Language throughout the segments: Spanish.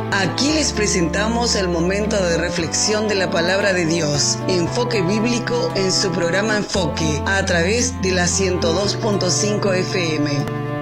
Aquí les presentamos el momento de reflexión de la palabra de Dios, enfoque bíblico en su programa Enfoque, a través de la 102.5 FM.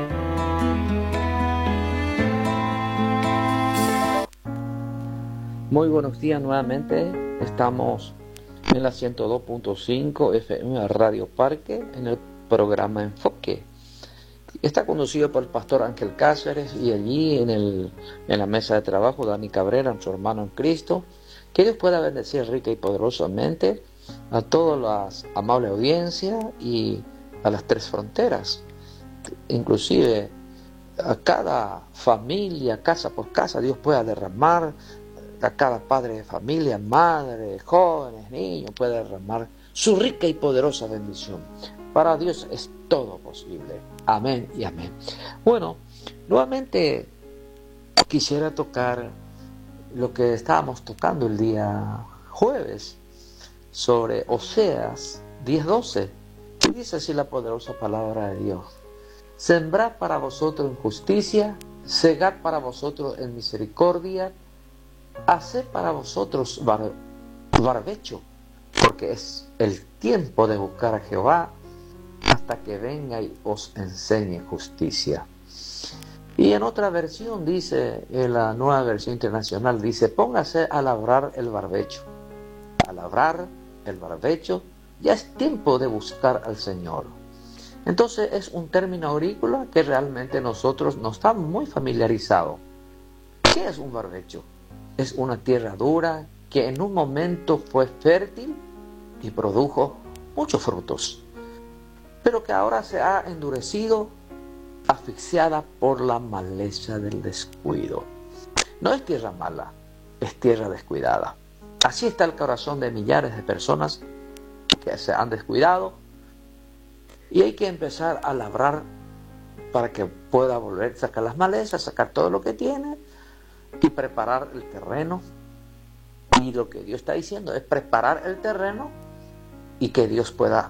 Muy buenos días nuevamente, estamos en la 102.5 FM Radio Parque en el programa Enfoque. Está conducido por el pastor Ángel Cáceres y allí en la mesa de trabajo Dani Cabrera, nuestro hermano en Cristo. Que Dios pueda bendecir rica y poderosamente a toda la amable audiencia y a las tres fronteras, inclusive a cada familia, casa por casa. Dios pueda derramar a cada padre de familia, madre, jóvenes, niños, pueda derramar su rica y poderosa bendición. Para Dios es todo posible. Amén y amén. Bueno, nuevamente quisiera tocar lo que estábamos tocando el día jueves sobre Oseas 10:12. Y dice así la poderosa palabra de Dios: sembrad para vosotros en justicia, segad para vosotros en misericordia, haced para vosotros barbecho, porque es el tiempo de buscar a Jehová, hasta que venga y os enseñe justicia. Y en otra versión dice, en la Nueva Versión Internacional, dice: póngase a labrar el barbecho. A labrar el barbecho, ya es tiempo de buscar al Señor. Entonces es un término agrícola que realmente nosotros no estamos muy familiarizados. ¿Qué es un barbecho? Es una tierra dura que en un momento fue fértil y produjo muchos frutos, pero que ahora se ha endurecido, asfixiada por la maleza del descuido. No es tierra mala, es tierra descuidada. Así está el corazón de millares de personas que se han descuidado, y hay que empezar a labrar para que pueda volver a sacar las malezas, sacar todo lo que tiene y preparar el terreno. Y lo que Dios está diciendo es preparar el terreno y que Dios pueda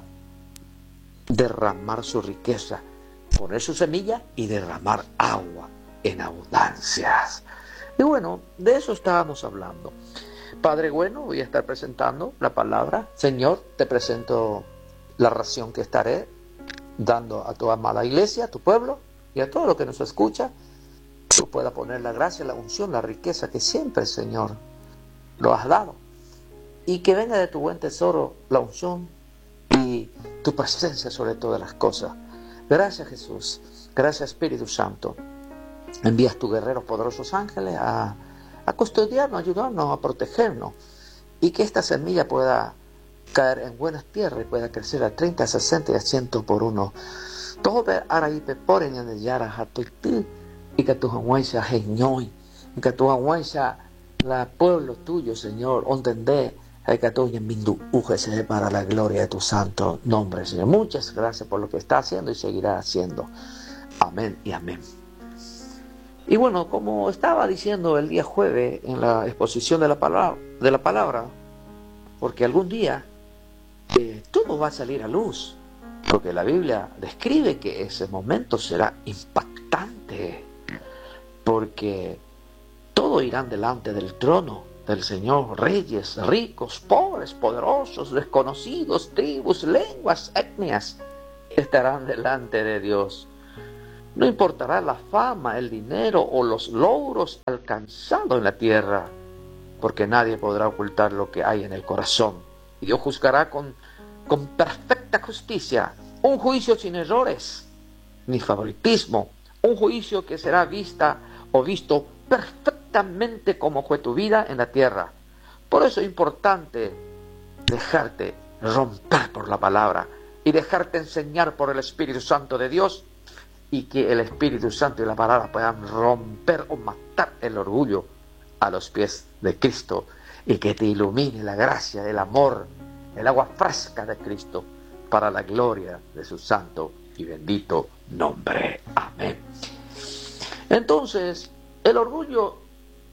derramar su riqueza, poner su semilla y derramar agua en abundancias. Y bueno, de eso estábamos hablando. Padre bueno, voy a estar presentando la palabra. Señor, te presento la ración que estaré dando a tu amada iglesia, a tu pueblo y a todo lo que nos escucha. Tú puedas poner la gracia, la unción, la riqueza que siempre, Señor, lo has dado. Y que venga de tu buen tesoro la unción y tu presencia sobre todas las cosas. Gracias, Jesús. Gracias, Espíritu Santo. Envías tus guerreros poderosos ángeles a custodiarnos, a ayudarnos, a protegernos. Y que esta semilla pueda caer en buenas tierras y pueda crecer a 30, 60 y a 100 por uno. Todo araípe poren en el yara hatuití. Y que tu aguanza geñoy, y que tu aguanza la pueblo tuyo, Señor, ontendé, y que tu mindu ujese para la gloria de tu santo nombre, Señor. Muchas gracias por lo que está haciendo y seguirá haciendo. Amén y amén. Y bueno, como estaba diciendo el día jueves en la exposición de la palabra, porque algún día todo va a salir a luz, porque la Biblia describe que ese momento será impactante, porque todos irán delante del trono del Señor, reyes, ricos, pobres, poderosos, desconocidos, tribus, lenguas, etnias, estarán delante de Dios. No importará la fama, el dinero o los logros alcanzados en la tierra, porque nadie podrá ocultar lo que hay en el corazón. Y Dios juzgará con perfecta justicia, un juicio sin errores ni favoritismo, un juicio que será visto perfectamente como fue tu vida en la tierra. Por eso es importante dejarte romper por la palabra y dejarte enseñar por el Espíritu Santo de Dios, y que el Espíritu Santo y la palabra puedan romper o matar el orgullo a los pies de Cristo, y que te ilumine la gracia, el amor, el agua fresca de Cristo, para la gloria de su santo y bendito nombre. Amén. Entonces, el orgullo